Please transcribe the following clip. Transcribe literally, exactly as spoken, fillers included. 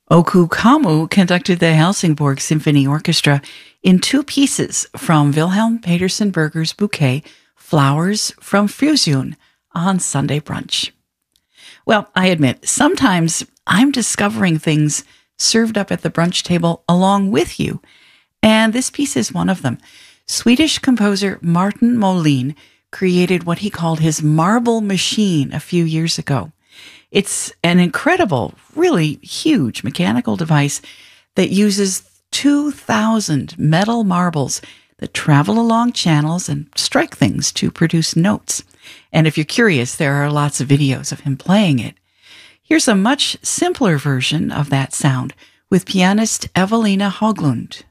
Oku Kamu conducted the Helsingborg Symphony Orchestra in two pieces from Wilhelm Petersen Berger's bouquet, Flowers from Fusion, on Sunday brunch. Well, I admit, sometimes I'm discovering things served up at the brunch table along with you, and this piece is one of them. Swedish composer Martin Molin created what he called his marble machine a few years ago. It's an incredible, really huge mechanical device that uses two thousand metal marbles that travel along channels and strike things to produce notes. And if you're curious, there are lots of videos of him playing it. Here's a much simpler version of that sound with pianist Evelina Haglund.